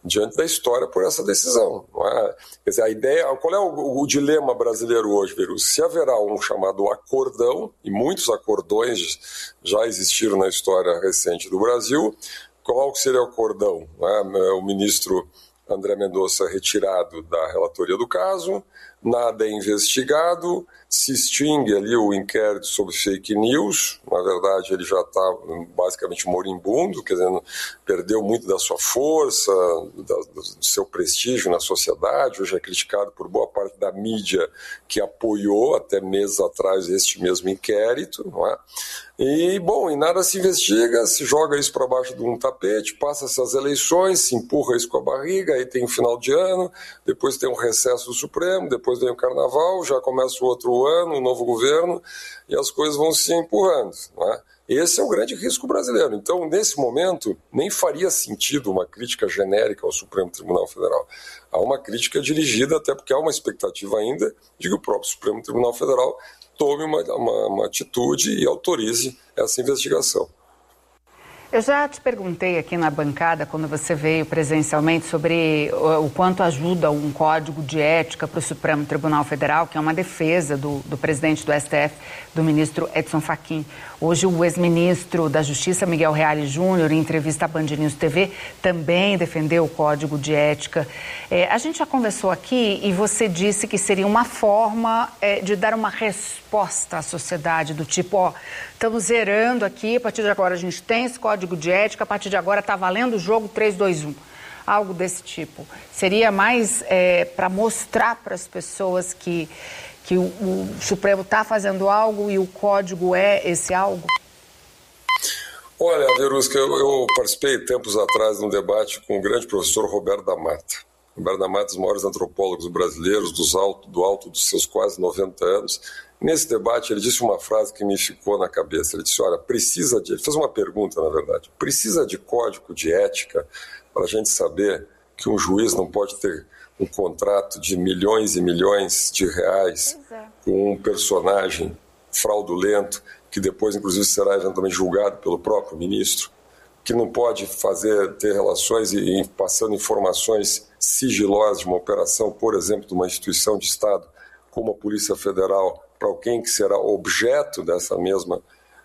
diante da história por essa decisão. Não é? Quer dizer, a ideia, qual é o dilema brasileiro hoje, Verus? Se haverá um chamado acordão, e muitos acordões já existiram na história recente do Brasil, qual seria o acordão? O ministro André Mendonça retirado da relatoria do caso, nada é investigado, se extingue ali o inquérito sobre fake news, na verdade ele já está basicamente moribundo, quer dizer, perdeu muito da sua força, do seu prestígio na sociedade, hoje é criticado por boa parte da mídia que apoiou até meses atrás este mesmo inquérito, não é? E, bom, e nada se investiga, se joga isso para baixo de um tapete, passa-se as eleições, se empurra isso com a barriga, aí tem o final de ano, depois tem um recesso do Supremo, depois vem o Carnaval, já começa o outro ano, o novo governo, e as coisas vão se empurrando, não é? Esse é o grande risco brasileiro. Então, nesse momento, nem faria sentido uma crítica genérica ao Supremo Tribunal Federal. Há uma crítica dirigida, até porque há uma expectativa ainda de que o próprio Supremo Tribunal Federal tome uma atitude e autorize essa investigação. Eu já te perguntei aqui na bancada, quando você veio presencialmente, sobre o quanto ajuda um código de ética para o Supremo Tribunal Federal, que é uma defesa do presidente do STF, do ministro Edson Fachin. Hoje, o ex-ministro da Justiça, Miguel Reale Júnior, em entrevista à Band News TV, também defendeu o código de ética. A gente já conversou aqui e você disse que seria uma forma de dar uma resposta à sociedade, do tipo, estamos zerando aqui, a partir de agora a gente tem esse código de ética, a partir de agora está valendo o jogo 3-2-1. Algo desse tipo. Seria mais para mostrar para as pessoas que o Supremo está fazendo algo e o código é esse algo? Olha, Verusca, eu participei tempos atrás de um debate com o grande professor Roberto da Mata. Roberto da Mata, um dos maiores antropólogos brasileiros, do alto dos seus quase 90 anos. Nesse debate, ele disse uma frase que me ficou na cabeça. Ele disse, olha, ele fez uma pergunta, na verdade, precisa de código de ética para a gente saber que um juiz não pode ter um contrato de milhões e milhões de reais com um personagem fraudulento, que depois, inclusive, será eventualmente julgado pelo próprio ministro, que não pode ter relações e passando informações sigilosas de uma operação, por exemplo, de uma instituição de Estado, como a Polícia Federal, para alguém que será objeto dessa mesma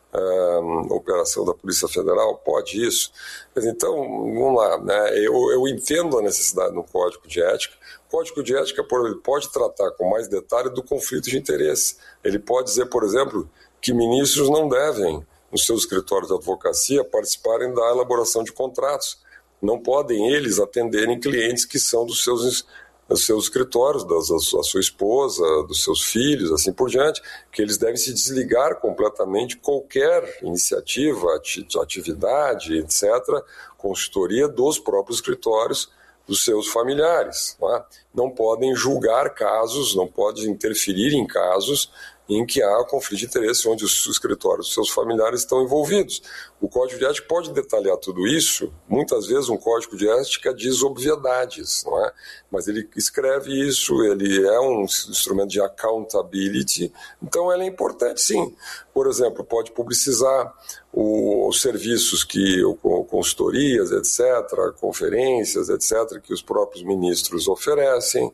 operação da Polícia Federal, pode isso? Então, vamos lá, né? Eu entendo a necessidade de um código de ética. O código de ética pode tratar com mais detalhe do conflito de interesse. Ele pode dizer, por exemplo, que ministros não devem, nos seus escritórios de advocacia, participarem da elaboração de contratos. Não podem eles atenderem clientes que são dos seus escritórios, da sua esposa, dos seus filhos, assim por diante, que eles devem se desligar completamente de qualquer iniciativa, atividade, etc., consultoria dos próprios escritórios dos seus familiares. Não podem julgar casos, não podem interferir em casos em que há conflito de interesse, onde os escritórios dos seus familiares estão envolvidos. O Código de Ética pode detalhar tudo isso. Muitas vezes um Código de Ética diz obviedades, não é? Mas ele escreve isso, ele é um instrumento de accountability, então ele é importante, sim. Por exemplo, pode publicizar os serviços consultorias, etc., conferências, etc., que os próprios ministros oferecem,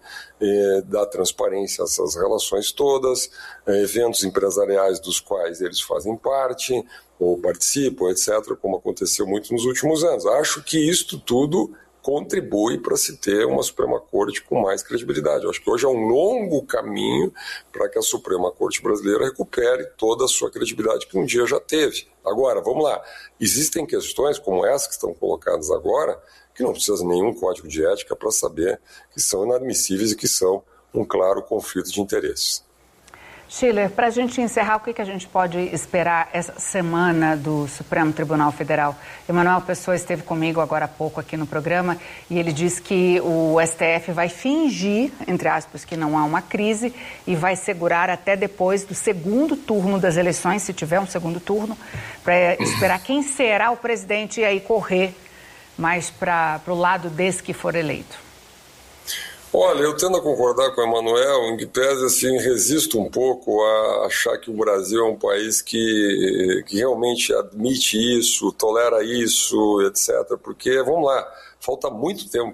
dá transparência a essas relações todas, eventos empresariais dos quais eles fazem parte ou participam, etc., como aconteceu muito nos últimos anos. Acho que isto tudo contribui para se ter uma Suprema Corte com mais credibilidade. Eu acho que hoje é um longo caminho para que a Suprema Corte brasileira recupere toda a sua credibilidade que um dia já teve. Agora, vamos lá, existem questões como essa que estão colocadas agora que não precisa de nenhum código de ética para saber que são inadmissíveis e que são um claro conflito de interesses. Schiller, para a gente encerrar, o que a gente pode esperar essa semana do Supremo Tribunal Federal? Emanuel Pessoa esteve comigo agora há pouco aqui no programa e ele disse que o STF vai fingir, entre aspas, que não há uma crise e vai segurar até depois do segundo turno das eleições, se tiver um segundo turno, para esperar quem será o presidente e aí correr mais para o lado desse que for eleito. Olha, eu tendo a concordar com o Emanuel, em que pese, assim, resisto um pouco a achar que o Brasil é um país que realmente admite isso, tolera isso, etc. Porque, vamos lá, falta muito tempo